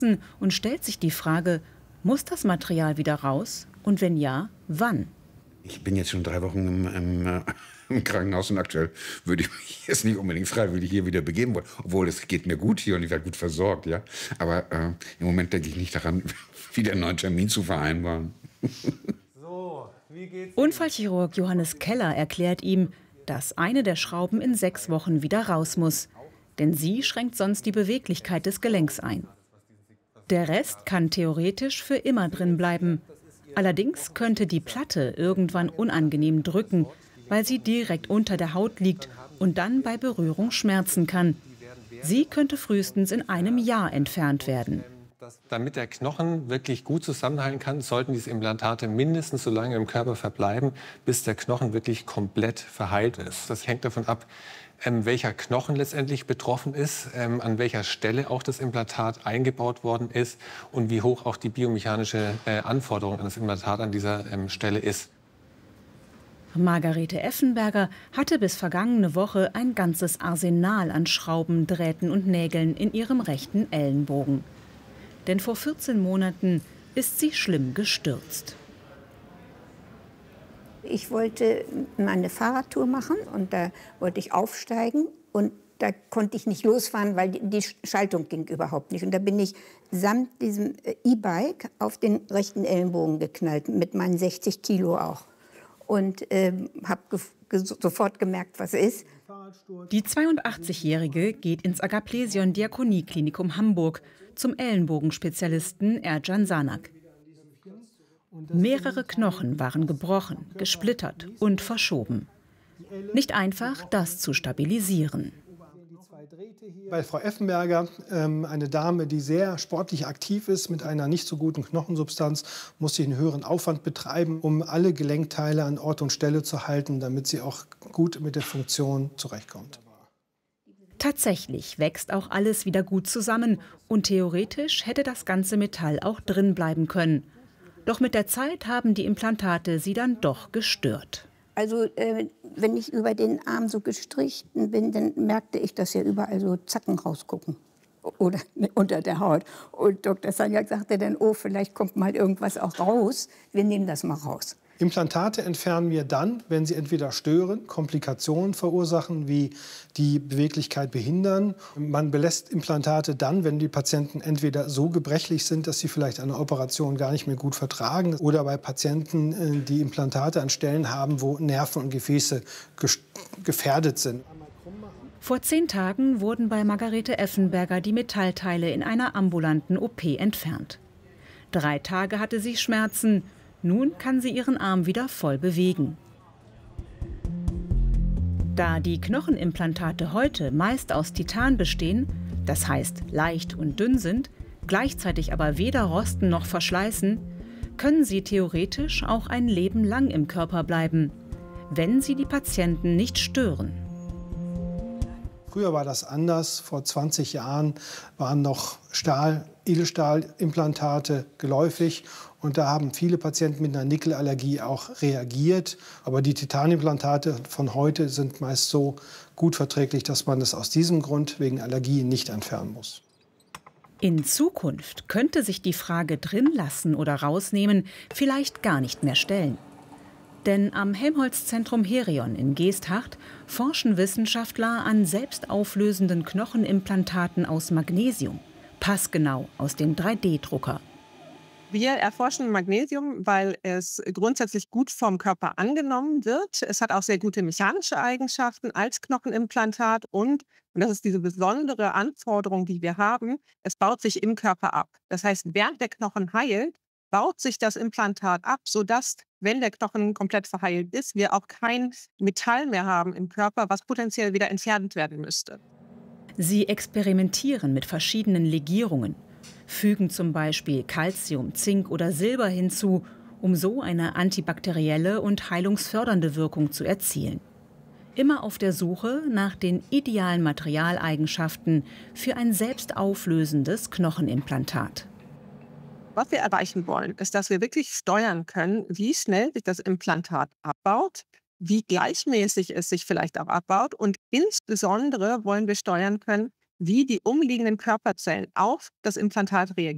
und stellt sich die Frage, muss das Material wieder raus? Und wenn ja, wann? Ich bin jetzt schon 3 Wochen im Krankenhaus und aktuell würde ich mich jetzt nicht unbedingt freiwillig hier wieder begeben wollen. Obwohl, es geht mir gut hier und ich werde gut versorgt, ja. Aber im Moment denke ich nicht daran, wieder einen neuen Termin zu vereinbaren. Unfallchirurg Johannes Keller erklärt ihm, dass eine der Schrauben in 6 Wochen wieder raus muss. Denn sie schränkt sonst die Beweglichkeit des Gelenks ein. Der Rest kann theoretisch für immer drin bleiben. Allerdings könnte die Platte irgendwann unangenehm drücken, weil sie direkt unter der Haut liegt und dann bei Berührung schmerzen kann. Sie könnte frühestens in einem Jahr entfernt werden. Damit der Knochen wirklich gut zusammenhalten kann, sollten diese Implantate mindestens so lange im Körper verbleiben, bis der Knochen wirklich komplett verheilt ist. Das hängt davon ab, welcher Knochen letztendlich betroffen ist, an welcher Stelle auch das Implantat eingebaut worden ist und wie hoch auch die biomechanische Anforderung an das Implantat an dieser Stelle ist. Margarete Effenberger hatte bis vergangene Woche ein ganzes Arsenal an Schrauben, Drähten und Nägeln in ihrem rechten Ellenbogen. Denn vor 14 Monaten ist sie schlimm gestürzt. Ich wollte mal eine Fahrradtour machen und da wollte ich aufsteigen und da konnte ich nicht losfahren, weil die Schaltung ging überhaupt nicht. Und da bin ich samt diesem E-Bike auf den rechten Ellenbogen geknallt, mit meinen 60 Kilo auch. Und habe sofort gemerkt, was ist. Die 82-Jährige geht ins Agaplesion Diakonieklinikum Hamburg zum Ellenbogenspezialisten Ercan Sanak. Mehrere Knochen waren gebrochen, gesplittert und verschoben. Nicht einfach, das zu stabilisieren. Bei Frau Effenberger, eine Dame, die sehr sportlich aktiv ist, mit einer nicht so guten Knochensubstanz, muss sie einen höheren Aufwand betreiben, um alle Gelenkteile an Ort und Stelle zu halten, damit sie auch gut mit der Funktion zurechtkommt. Tatsächlich wächst auch alles wieder gut zusammen und theoretisch hätte das ganze Metall auch drin bleiben können. Doch mit der Zeit haben die Implantate sie dann doch gestört. Also wenn ich über den Arm so gestrichen bin, dann merkte ich, dass ja überall so Zacken rausgucken oder unter der Haut. Und Dr. Sanjak sagte dann, oh, vielleicht kommt mal irgendwas auch raus. Wir nehmen das mal raus. Implantate entfernen wir dann, wenn sie entweder stören, Komplikationen verursachen, wie die Beweglichkeit behindern. Man belässt Implantate dann, wenn die Patienten entweder so gebrechlich sind, dass sie vielleicht eine Operation gar nicht mehr gut vertragen, oder bei Patienten, die Implantate an Stellen haben, wo Nerven und Gefäße gefährdet sind. Vor 10 Tagen wurden bei Margarete Effenberger die Metallteile in einer ambulanten OP entfernt. 3 Tage hatte sie Schmerzen. Nun kann sie ihren Arm wieder voll bewegen. Da die Knochenimplantate heute meist aus Titan bestehen, das heißt leicht und dünn sind, gleichzeitig aber weder rosten noch verschleißen, können sie theoretisch auch ein Leben lang im Körper bleiben, wenn sie die Patienten nicht stören. Früher war das anders. Vor 20 Jahren waren noch Edelstahlimplantate geläufig. Und da haben viele Patienten mit einer Nickelallergie auch reagiert. Aber die Titanimplantate von heute sind meist so gut verträglich, dass man es aus diesem Grund wegen Allergie nicht entfernen muss. In Zukunft könnte sich die Frage drin lassen oder rausnehmen vielleicht gar nicht mehr stellen. Denn am Helmholtz-Zentrum Herion in Geesthacht forschen Wissenschaftler an selbstauflösenden Knochenimplantaten aus Magnesium, passgenau aus dem 3D-Drucker. Wir erforschen Magnesium, weil es grundsätzlich gut vom Körper angenommen wird. Es hat auch sehr gute mechanische Eigenschaften als Knochenimplantat und das ist diese besondere Anforderung, die wir haben, es baut sich im Körper ab. Das heißt, während der Knochen heilt, baut sich das Implantat ab, sodass, wenn der Knochen komplett verheilt ist, wir auch kein Metall mehr haben im Körper, was potenziell wieder entfernt werden müsste. Sie experimentieren mit verschiedenen Legierungen, fügen zum Beispiel Calcium, Zink oder Silber hinzu, um so eine antibakterielle und heilungsfördernde Wirkung zu erzielen. Immer auf der Suche nach den idealen Materialeigenschaften für ein selbstauflösendes Knochenimplantat. Was wir erreichen wollen, ist, dass wir wirklich steuern können, wie schnell sich das Implantat abbaut, wie gleichmäßig es sich vielleicht auch abbaut und insbesondere wollen wir steuern können, wie die umliegenden Körperzellen auf das Implantat reagieren.